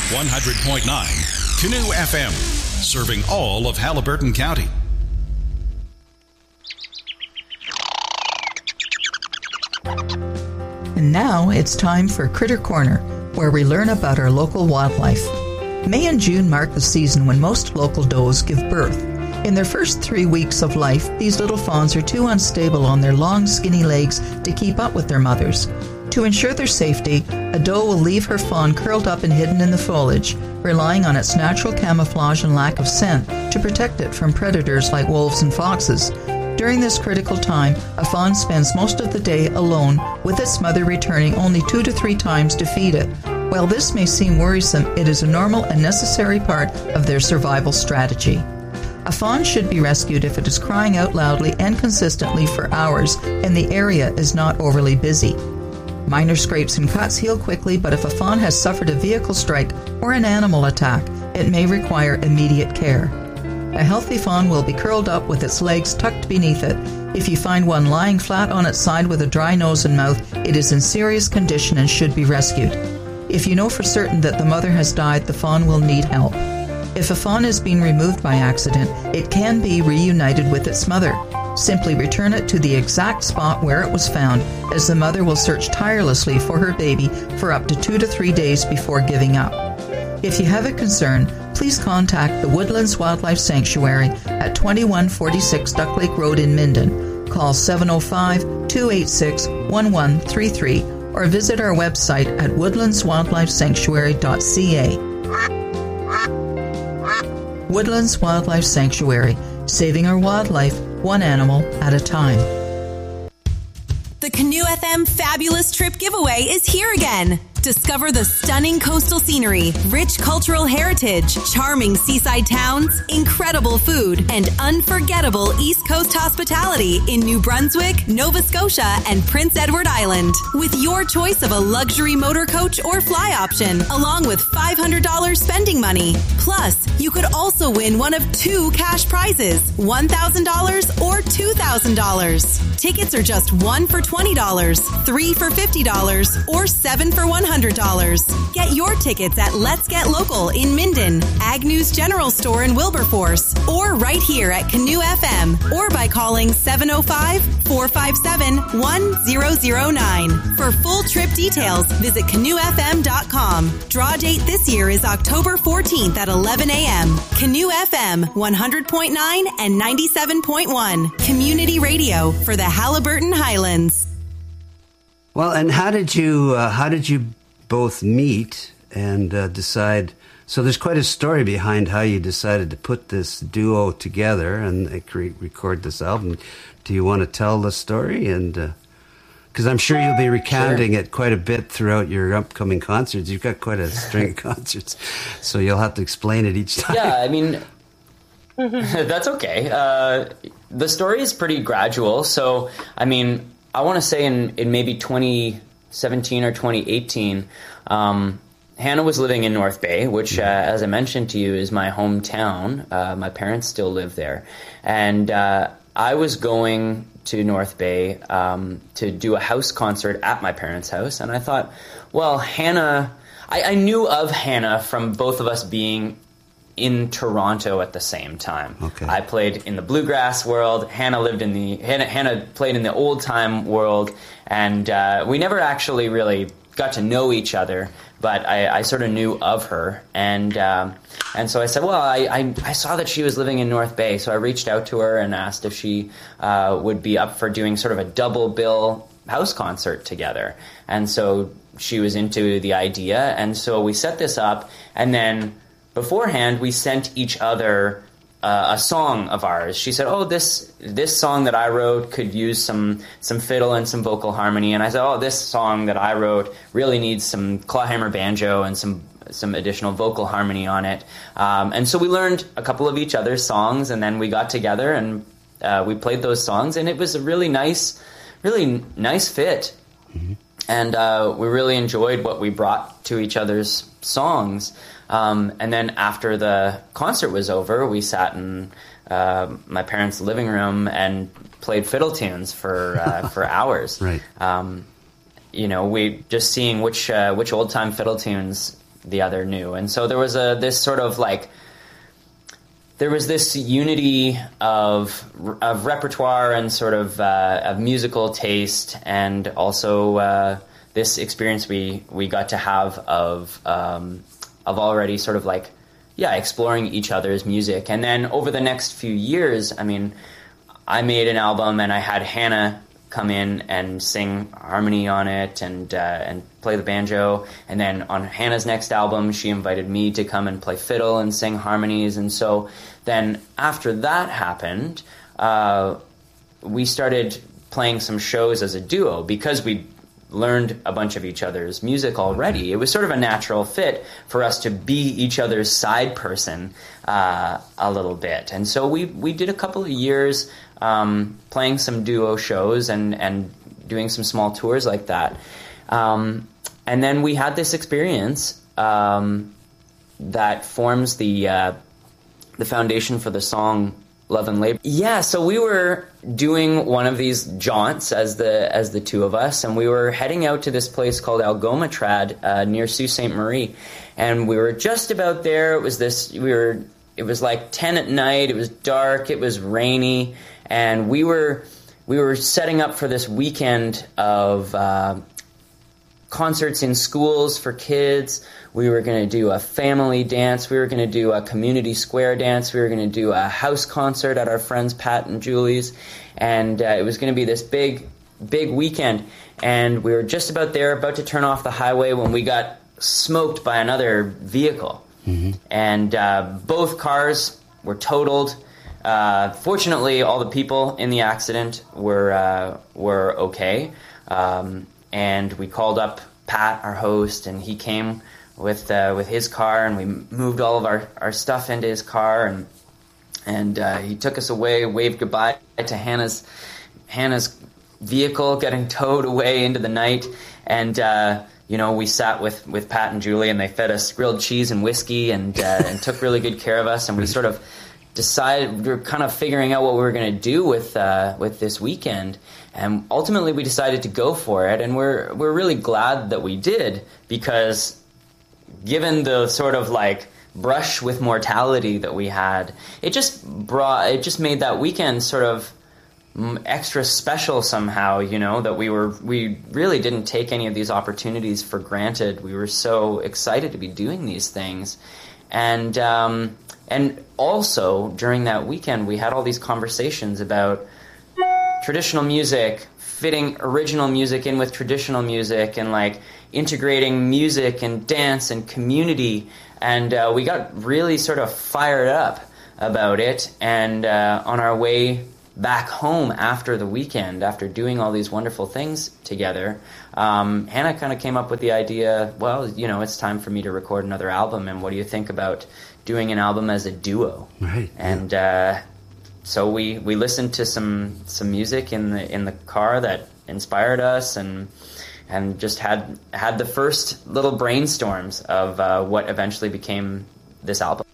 100.9 Canoe FM, serving all of Haliburton County. And now it's time for Critter Corner, where we learn about our local wildlife. May and June mark the season when most local does give birth. In their first 3 weeks of life, these little fawns are too unstable on their long, skinny legs to keep up with their mothers. To ensure their safety, a doe will leave her fawn curled up and hidden in the foliage, relying on its natural camouflage and lack of scent to protect it from predators like wolves and foxes. During this critical time, a fawn spends most of the day alone, with its mother returning only 2 to 3 times to feed it. While this may seem worrisome, it is a normal and necessary part of their survival strategy. A fawn should be rescued if it is crying out loudly and consistently for hours and the area is not overly busy. Minor scrapes and cuts heal quickly, but if a fawn has suffered a vehicle strike or an animal attack, it may require immediate care. A healthy fawn will be curled up with its legs tucked beneath it. If you find one lying flat on its side with a dry nose and mouth, it is in serious condition and should be rescued. If you know for certain that the mother has died, the fawn will need help. If a fawn is being removed by accident, it can be reunited with its mother. Simply return it to the exact spot where it was found, as the mother will search tirelessly for her baby for up to 2 to 3 days before giving up. If you have a concern, please contact the Woodlands Wildlife Sanctuary at 2146 Duck Lake Road in Minden. Call 705-286-1133 or visit our website at woodlandswildlifesanctuary.ca. Woodlands Wildlife Sanctuary, saving our wildlife one animal at a time. The Canoe FM Fabulous Trip Giveaway is here again. Discover the stunning coastal scenery, rich cultural heritage, charming seaside towns, incredible food, and unforgettable East Coast hospitality in New Brunswick, Nova Scotia, and Prince Edward Island. With your choice of a luxury motor coach or fly option, along with $500 spending money. Plus, you could also win one of 2 cash prizes, $1,000 or $2,000. Tickets are just 1 for $20, 3 for $50, or 7 for $100. Get your tickets at Let's Get Local in Minden, Agnew's General Store in Wilberforce, or right here at Canoe FM, or by calling 705-457-1009. For full trip details, visit canoefm.com. Draw date this year is October 14th at 11 a.m. Canoe FM 100.9 and 97.1. Community radio for the Haliburton Highlands. Well, and how did you both meet and decide? So there's quite a story behind how you decided to put this duo together and record this album. Do you want to tell the story? And because I'm sure you'll be recounting it quite a bit throughout your upcoming concerts. You've got quite a string of concerts, so you'll have to explain it each time. Yeah, I mean, that's okay. The story is pretty gradual. So, I mean, I want to say in maybe 2017 or 2018, Hannah was living in North Bay, which, as I mentioned to you, is my hometown. My parents still live there. And I was going to North Bay to do a house concert at my parents' house. And I thought, well, Hannah, I knew of Hannah from both of us being in Toronto at the same time. Okay. I played in the bluegrass world. Hannah played in the old time world, and we never actually really got to know each other. But I sort of knew of her, and so I said, well, I saw that she was living in North Bay, so I reached out to her and asked if she would be up for doing sort of a double bill house concert together. And so she was into the idea, and so we set this up, and then beforehand, we sent each other a song of ours. She said, "Oh, this song that I wrote could use some fiddle and some vocal harmony." And I said, "Oh, this song that I wrote really needs some clawhammer banjo and some additional vocal harmony on it." And so we learned a couple of each other's songs, and then we got together and we played those songs, and it was a really nice fit. Mm-hmm. And we really enjoyed what we brought to each other's songs. And then after the concert was over, we sat in my parents' living room and played fiddle tunes for hours. Right. We just seeing which old time fiddle tunes the other knew. And so there was this sort of like, there was this unity of repertoire and sort of musical taste, and also this experience we got to have of already sort of like, exploring each other's music. And then over the next few years, I mean, I made an album and I had Hannah come in and sing harmony on it and play the banjo. And then on Hannah's next album, she invited me to come and play fiddle and sing harmonies. And so then after that happened, we started playing some shows as a duo because we learned a bunch of each other's music already. It was sort of a natural fit for us to be each other's side person a little bit. And so we did a couple of years playing some duo shows and doing some small tours like that. And then we had this experience that forms the foundation for the song Love and Labor. Yeah, so we were doing one of these jaunts as the two of us, and we were heading out to this place called Algoma Trad near Sault Ste. Marie, and we were just about there. It was like 10 at night. It was dark. It was rainy, and we were setting up for this weekend of concerts in schools for kids. We were going to do a family dance. We were going to do a community square dance. We were going to do a house concert at our friends Pat and Julie's. And it was going to be this big weekend. And we were just about to turn off the highway when we got smoked by another vehicle. Mm-hmm. And both cars were totaled. Fortunately, all the people in the accident were okay. And we called up Pat, our host, and he came with his car, and we moved all of our stuff into his car, and he took us away, waved goodbye to Hannah's vehicle getting towed away into the night, and we sat with Pat and Julie, and they fed us grilled cheese and whiskey, and took really good care of us, and we sort of decided, we were kind of figuring out what we were going to do with this weekend, and ultimately we decided to go for it, and we're really glad that we did, because given the sort of like brush with mortality that we had, it just made that weekend sort of extra special somehow, that we really didn't take any of these opportunities for granted. We were so excited to be doing these things. And also during that weekend, we had all these conversations about traditional music, fitting original music in with traditional music, and like integrating music and dance and community. And we got really sort of fired up about it. And on our way back home after the weekend, after doing all these wonderful things together, Hannah kind of came up with the idea, well, it's time for me to record another album, and what do you think about doing an album as a duo? Right. And so we listened to some music in the car that inspired us, and just had the first little brainstorms of what eventually became this album.